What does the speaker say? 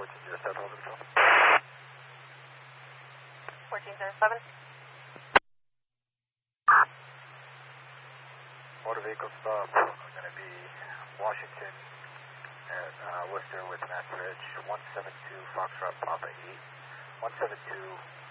1407, hold control. 1407. Motor vehicle stop, going to be Washington at Worcester with Mass Ridge, 172 Foxtrot Papa 8, 172